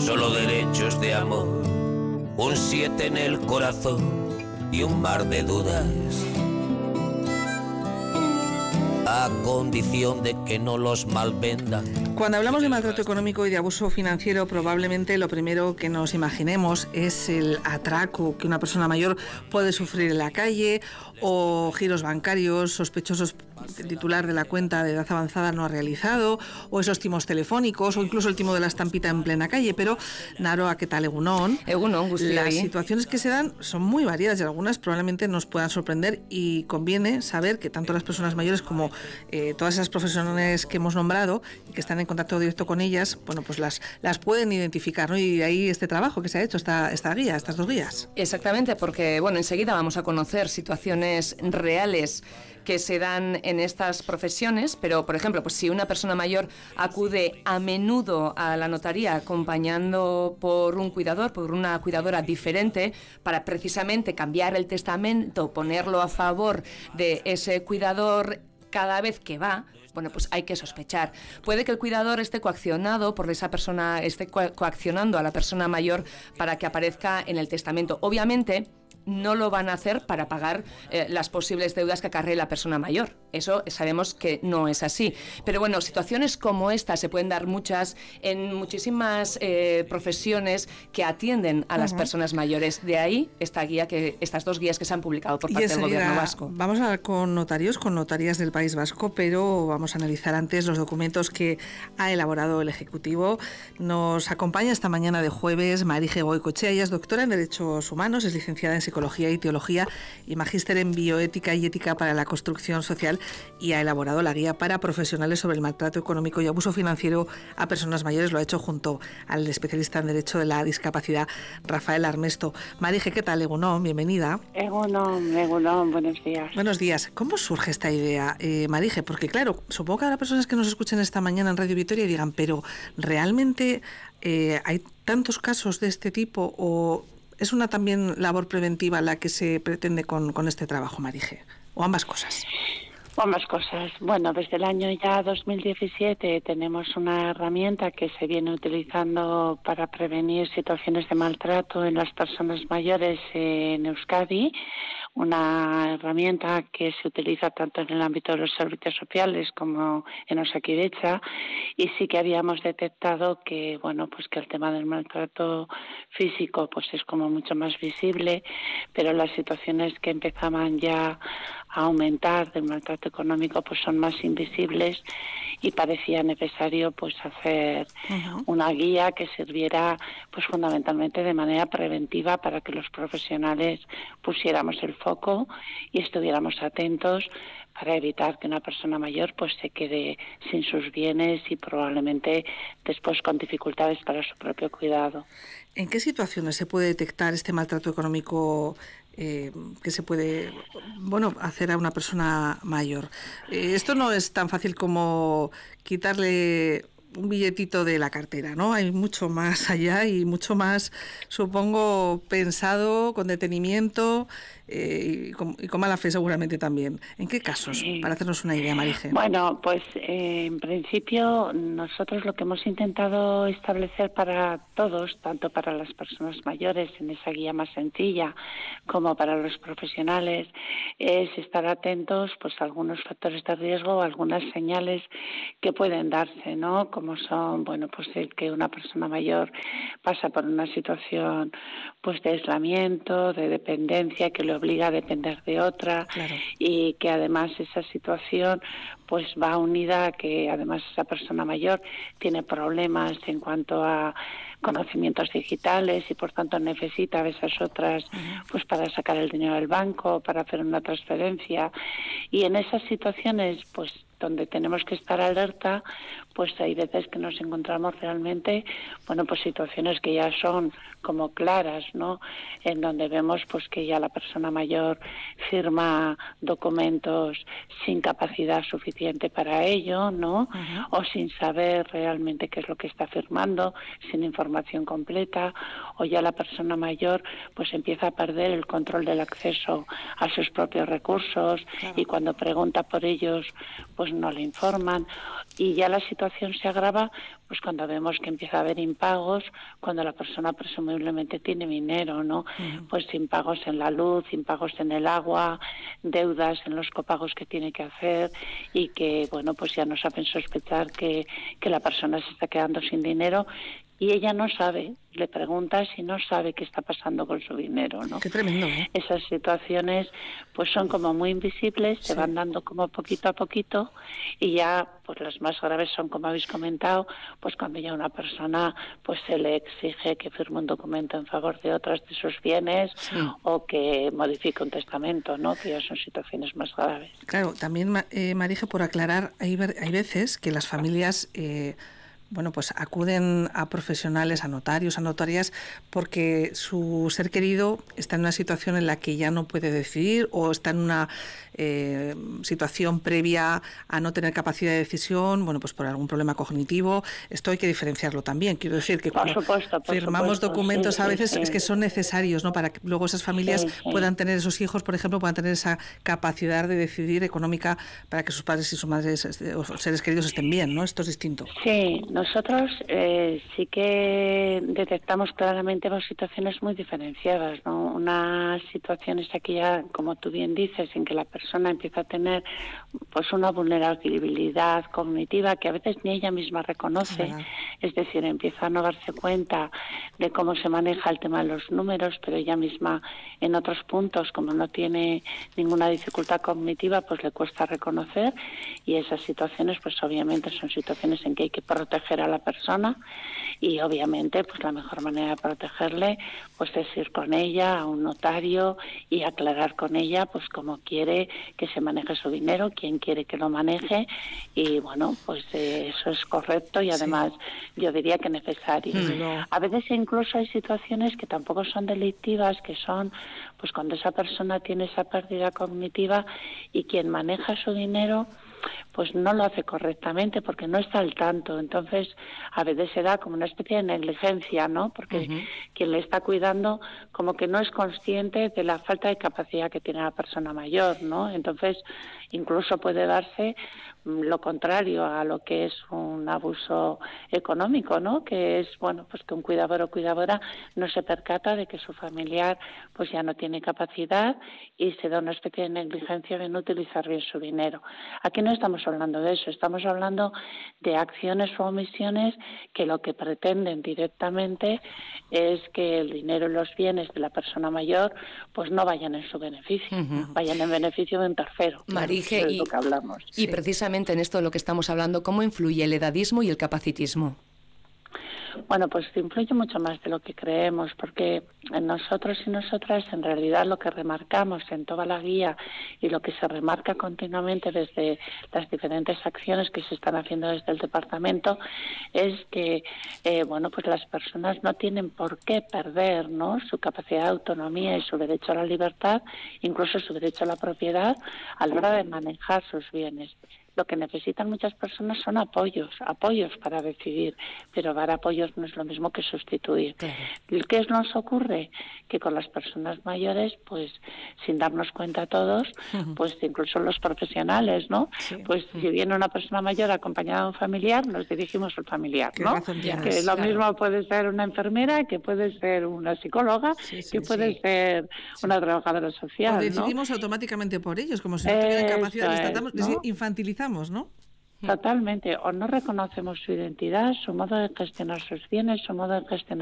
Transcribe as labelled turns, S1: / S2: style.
S1: solo derechos de amor, un 7 en el corazón y un mar de dudas, a condición de que no los malvendan.
S2: Cuando hablamos de maltrato económico y de abuso financiero, probablemente lo primero que nos imaginemos es el atraco que una persona mayor puede sufrir en la calle, o giros bancarios sospechosos que el titular de la cuenta de edad avanzada no ha realizado, o esos timos telefónicos, o incluso el timo de la estampita en plena calle. Pero, Naroa, ¿qué tal? Egunon, las situaciones que se dan son muy variadas y algunas probablemente nos puedan sorprender, y conviene saber que tanto las personas mayores como todas esas profesionales que hemos nombrado y que están en contacto directo con ellas, bueno, pues las pueden identificar, ¿no? Y de ahí este trabajo que se ha hecho, esta guía, estas dos guías.
S3: Exactamente, porque bueno, enseguida vamos a conocer situaciones reales que se dan en estas profesiones, pero por ejemplo, pues si una persona mayor acude a menudo a la notaría acompañando por un cuidador, por una cuidadora diferente, para precisamente cambiar el testamento, ponerlo a favor de ese cuidador cada vez que va, bueno, pues hay que sospechar. Puede que el cuidador esté coaccionado por esa persona, esté coaccionando a la persona mayor para que aparezca en el testamento. Obviamente, no lo van a hacer para pagar las posibles deudas que acarree la persona mayor. Eso sabemos que no es así. Pero bueno, situaciones como esta se pueden dar muchas en muchísimas profesiones que atienden a las personas mayores. De ahí estas dos guías que se han publicado por parte del Gobierno vasco.
S2: Vamos a hablar con notarios, con notarias del País Vasco, pero vamos a analizar antes los documentos que ha elaborado el Ejecutivo. Nos acompaña esta mañana de jueves Marije Goicoechea. Ella es doctora en Derechos Humanos, es licenciada en Psicología y Teología y magíster en Bioética y Ética para la Construcción Social, y ha elaborado la guía para profesionales sobre el maltrato económico y abuso financiero a personas mayores. Lo ha hecho junto al especialista en Derecho de la Discapacidad, Rafael Armesto. Marije, ¿qué tal? Egunon, bienvenida.
S4: Egunon, buenos días.
S2: Buenos días. ¿Cómo surge esta idea, Marije? Porque claro, supongo que habrá personas que nos escuchen esta mañana en Radio Vitoria y digan, pero ¿realmente hay tantos casos de este tipo, o es una también labor preventiva la que se pretende con este trabajo, Marije? ¿O ambas cosas?
S4: Ambas cosas. Bueno, desde el año ya 2017 tenemos una herramienta que se viene utilizando para prevenir situaciones de maltrato en las personas mayores en Euskadi. Una herramienta que se utiliza tanto en el ámbito de los servicios sociales como en Osakidetza, y sí que habíamos detectado que, bueno, pues que el tema del maltrato físico pues es como mucho más visible, pero las situaciones que empezaban ya a aumentar del maltrato económico pues son más invisibles, y parecía necesario pues hacer una guía que sirviera pues fundamentalmente de manera preventiva para que los profesionales pusiéramos el foco y estuviéramos atentos para evitar que una persona mayor pues se quede sin sus bienes y probablemente después con dificultades para su propio cuidado.
S2: ¿En qué situaciones se puede detectar este maltrato económico que se puede hacer a una persona mayor? Esto no es tan fácil como quitarle un billetito de la cartera, ¿no? Hay mucho más allá y mucho más, supongo, pensado con detenimiento y con mala fe seguramente también. ¿En qué casos? Para hacernos una idea, Marije.
S4: Bueno, pues en principio nosotros lo que hemos intentado establecer para todos, tanto para las personas mayores en esa guía más sencilla como para los profesionales, es estar atentos pues a algunos factores de riesgo, algunas señales que pueden darse, ¿no? Como son, bueno, pues el que una persona mayor pasa por una situación pues de aislamiento, de dependencia, que le obliga a depender de otra, claro, y que además esa situación pues va unida a que además esa persona mayor tiene problemas en cuanto a conocimientos digitales y por tanto necesita a veces otras pues para sacar el dinero del banco, para hacer una transferencia, y en esas situaciones pues donde tenemos que estar alerta, pues hay veces que nos encontramos realmente, bueno, pues situaciones que ya son como claras, ¿no? En donde vemos pues que ya la persona mayor firma documentos sin capacidad suficiente para ello, ¿no? O sin saber realmente qué es lo que está firmando, sin información completa, o ya la persona mayor pues empieza a perder el control del acceso a sus propios recursos, y cuando pregunta por ellos pues no le informan, y ya la situación situación se agrava pues cuando vemos que empieza a haber impagos, cuando la persona presumiblemente tiene dinero, ¿no? Pues impagos en la luz, impagos en el agua, deudas en los copagos que tiene que hacer y que, bueno, pues ya nos hacen sospechar que la persona se está quedando sin dinero y ella no sabe, le preguntas y no sabe qué está pasando con su dinero, ¿no?
S2: Qué tremendo, ¿eh?
S4: Esas situaciones pues son como muy invisibles, se van dando como poquito a poquito y ya pues las más graves son, como habéis comentado, pues cuando ya una persona pues se le exige que firme un documento en favor de otras de sus bienes o que modifique un testamento, ¿no? Que ya son situaciones más graves.
S2: Claro, también, Marije, por aclarar, hay veces que las familias bueno, pues acuden a profesionales, a notarios, a notarias, porque su ser querido está en una situación en la que ya no puede decidir o está en una situación previa a no tener capacidad de decisión, bueno, pues por algún problema cognitivo. Esto hay que diferenciarlo también. Quiero decir que cuando firmamos documentos a veces es que son necesarios, ¿no? Para que luego esas familias puedan tener, esos hijos, por ejemplo, puedan tener esa capacidad de decidir económica para que sus padres y sus madres o seres queridos estén bien, ¿no? Esto es distinto.
S4: Sí, nosotros sí que detectamos claramente dos situaciones muy diferenciadas, ¿no? Unas situaciones aquí ya, como tú bien dices, en que la persona empieza a tener pues una vulnerabilidad cognitiva que a veces ni ella misma reconoce, es decir, empieza a no darse cuenta de cómo se maneja el tema de los números, pero ella misma en otros puntos, como no tiene ninguna dificultad cognitiva, pues le cuesta reconocer y esas situaciones pues obviamente son situaciones en que hay que proteger a la persona y obviamente pues la mejor manera de protegerle pues es ir con ella a un notario y aclarar con ella pues cómo quiere que se maneje su dinero, quién quiere que lo maneje y bueno, pues eso es correcto y además yo diría que necesario. A veces incluso hay situaciones que tampoco son delictivas, que son pues cuando esa persona tiene esa pérdida cognitiva y quien maneja su dinero pues no lo hace correctamente porque no está al tanto. Entonces, a veces se da como una especie de negligencia, ¿no? Porque quien le está cuidando como que no es consciente de la falta de capacidad que tiene la persona mayor, ¿no? Entonces, incluso puede darse lo contrario a lo que es un abuso económico, ¿no? Que es, bueno, pues que un cuidador o cuidadora no se percata de que su familiar pues ya no tiene capacidad y se da una especie de negligencia de no utilizar bien su dinero. Aquí no estamos hablando de eso, estamos hablando de acciones o omisiones que lo que pretenden directamente es que el dinero y los bienes de la persona mayor pues no vayan en su beneficio, vayan en beneficio de un tercero.
S3: Marije,
S4: es lo que hablamos.
S3: Y precisamente en esto de lo que estamos hablando, ¿cómo influye el edadismo y el capacitismo?
S4: Bueno, pues influye mucho más de lo que creemos, porque nosotros y nosotras en realidad lo que remarcamos en toda la guía y lo que se remarca continuamente desde las diferentes acciones que se están haciendo desde el departamento es que bueno, pues las personas no tienen por qué perder, ¿no?, su capacidad de autonomía y su derecho a la libertad, incluso su derecho a la propiedad a la hora de manejar sus bienes. Lo que necesitan muchas personas son apoyos para decidir, pero dar apoyos no es lo mismo que sustituir. Claro. ¿Qué nos ocurre? Que con las personas mayores, pues sin darnos cuenta todos, pues incluso los profesionales, ¿no? Pues si viene una persona mayor acompañada de un familiar, nos dirigimos al familiar, ¿no? Que lo mismo puede ser una enfermera, que puede ser una psicóloga, que puede ser una trabajadora social,
S2: o decidimos,
S4: ¿no?,
S2: automáticamente por ellos, como si no tuvieran capacidad, les tratamos, ¿no?, infantilizamos, ¿no?
S4: Totalmente, o no reconocemos su identidad, su modo de gestionar sus bienes, su modo de gestionar